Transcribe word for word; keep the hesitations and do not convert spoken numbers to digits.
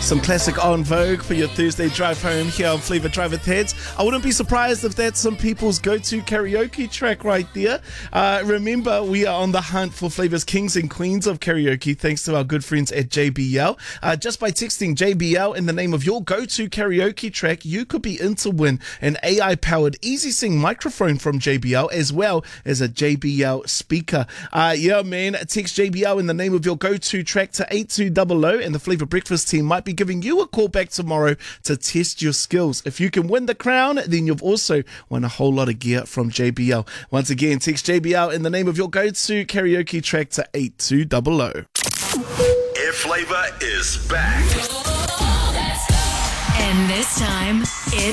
Some classic En Vogue for your Thursday drive home here on Flavour Drive with Heads. I wouldn't be surprised if that's some people's go-to karaoke track right there. Uh, remember, we are on the hunt for Flavour's kings and queens of karaoke thanks to our good friends at J B L. Uh, just by texting J B L in the name of your go-to karaoke track, you could be in to win an A I-powered Easy Sing microphone from J B L as well as a J B L speaker. Uh, yeah, man, text J B L in the name of your go-to track to eight two zero zero and the Flavour Breakfast team might be giving you a call back tomorrow to test your skills. If you can win the crown, then you've also won a whole lot of gear from J B L. Once again, text J B L in the name of your go-to karaoke track to eight two zero zero. Air Flavour is back. And this time, it's